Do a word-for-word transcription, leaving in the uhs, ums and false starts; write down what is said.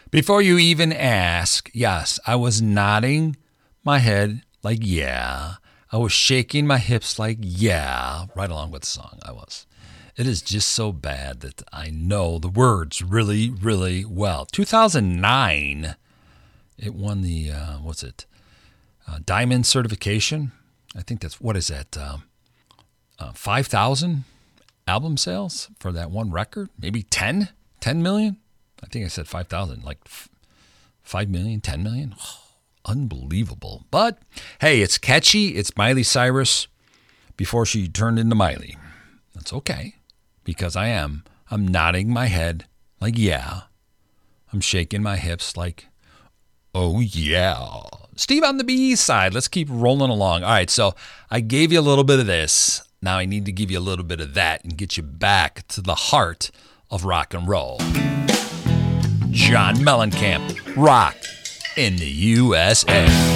Before you even ask, yes, I was nodding my head like, yeah. I was shaking my hips like, yeah, right along with the song I was. It is just so bad that I know the words really, really well. two thousand nine, it won the, uh, what's it, uh, Diamond certification. I think that's, what is that, um, uh, five thousand album sales for that one record? Maybe ten? ten million? I think I said five thousand, like five million, ten million. Oh, unbelievable. But hey, it's catchy. It's Miley Cyrus before she turned into Miley. That's okay, because I am. I'm nodding my head like, yeah. I'm shaking my hips like, oh, yeah. Steve on the B side. Let's keep rolling along. All right, so I gave you a little bit of this. Now I need to give you a little bit of that and get you back to the heart of rock and roll. John Mellencamp, Rock in the U S A.